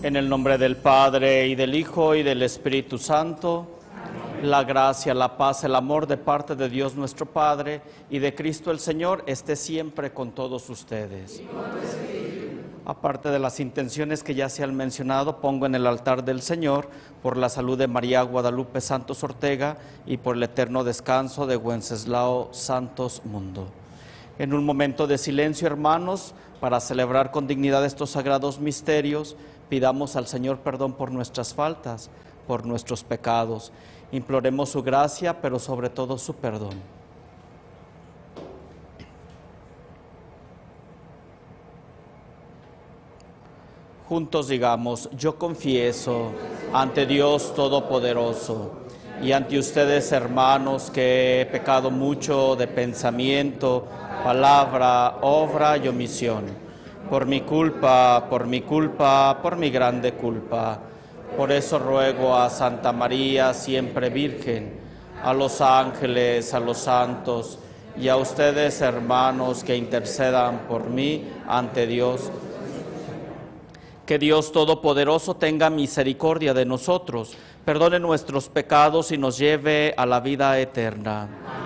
En el nombre del Padre, y del Hijo, y del Espíritu Santo, la gracia, la paz, el amor de parte de Dios nuestro Padre y de Cristo el Señor esté siempre con todos ustedes. Aparte de las intenciones que ya se han mencionado, pongo en el altar del Señor por la salud de María Guadalupe Santos Ortega y por el eterno descanso de Wenceslao Santos Mundo. En un momento de silencio, hermanos, para celebrar con dignidad estos sagrados misterios, pidamos al Señor perdón por nuestras faltas, por nuestros pecados. Imploremos su gracia, pero sobre todo su perdón. Juntos digamos: yo confieso ante Dios Todopoderoso y ante ustedes, hermanos, que he pecado mucho de pensamiento, palabra, obra y omisión. Por mi culpa, por mi grande culpa. Por eso ruego a Santa María, siempre Virgen, a los ángeles, a los santos y a ustedes, hermanos, que intercedan por mí ante Dios. Que Dios Todopoderoso tenga misericordia de nosotros, perdone nuestros pecados y nos lleve a la vida eterna.